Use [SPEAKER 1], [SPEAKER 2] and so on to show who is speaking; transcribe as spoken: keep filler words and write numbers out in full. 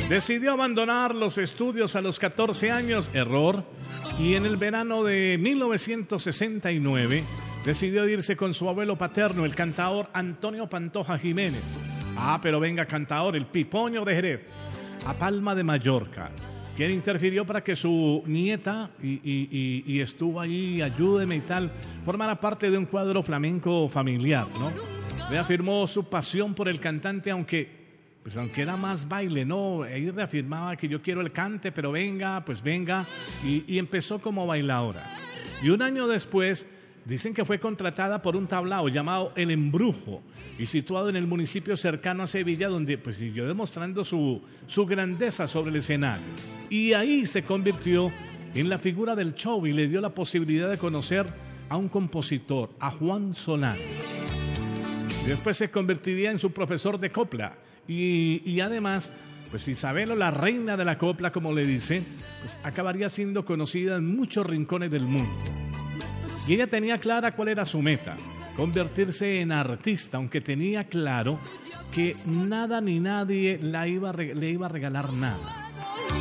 [SPEAKER 1] Decidió abandonar los estudios a los catorce años, error, y en el verano de mil novecientos sesenta y nueve decidió irse con su abuelo paterno, el cantaor Antonio Pantoja Jiménez. Ah, pero venga, cantaor, el Pipoño de Jerez, a Palma de Mallorca, quien interfirió para que su nieta, y, y, y, y estuvo ahí, ayúdeme y tal, formara parte de un cuadro flamenco familiar, ¿no? Reafirmó su pasión por el cantante, aunque... Pues aunque era más baile, ¿no? Ahí reafirmaba que yo quiero el cante, pero venga, pues venga. Y, y empezó como bailadora. Y un año después, dicen que fue contratada por un tablao llamado El Embrujo, y situado en el municipio cercano a Sevilla, donde pues siguió demostrando su, su grandeza sobre el escenario. Y ahí se convirtió en la figura del show y le dio la posibilidad de conocer a un compositor, a Juan Solano. Después se convertiría en su profesor de copla. Y, y además, pues Isabelo, la reina de la copla, como le dicen, pues acabaría siendo conocida en muchos rincones del mundo. Y ella tenía clara cuál era su meta, convertirse en artista, aunque tenía claro que nada ni nadie la iba a, le iba a regalar nada.